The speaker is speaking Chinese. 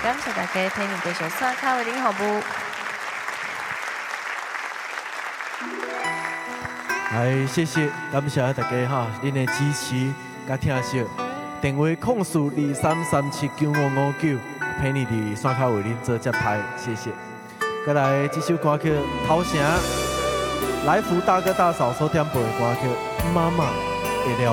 感谢大家陪你继续刷卡为您服务。 来，谢谢，感谢大家哈，恁的支持甲听惜。电话控诉23379559，陪你伫刷卡为恁做接拍，谢谢。再来这首歌曲《头城》，来福大哥大嫂所点播的歌曲《妈妈会了